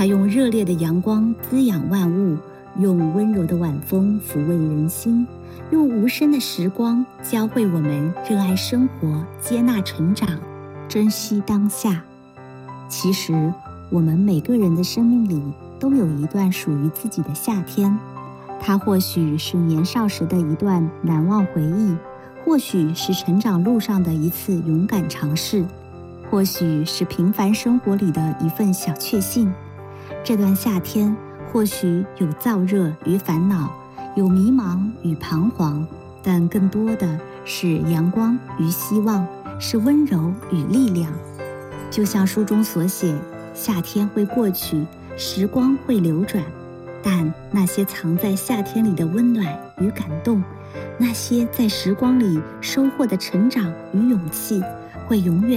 它用热烈的阳光滋养万物，用温柔的晚风抚慰人心，用无声的时光教会我们热爱生活，接纳成长，珍惜当下。其实我们每个人的生命里都有一段属于自己的夏天，它或许是年少时的一段难忘回忆，或许是成长路上的一次勇敢尝试，或许是平凡生活里的一份小确幸。这段夏天或许有燥热与烦恼，有迷茫与彷徨，但更多的是阳光与希望，是温柔与力量。就像书中所写，夏天会过去，时光会流转，但那些藏在夏天里的温暖与感动，那些在时光里收获的成长与勇气，会永远